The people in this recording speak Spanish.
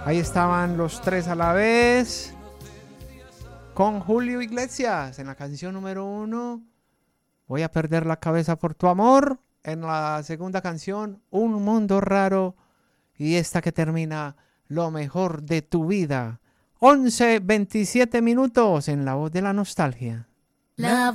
Ahí estaban Los Tres a la Vez con Julio Iglesias en la canción número 1. Voy a perder la cabeza por tu amor. En la segunda canción, Un Mundo Raro. Y esta que termina, Lo Mejor de tu Vida. 11:27 minutos en La Voz de la Nostalgia. La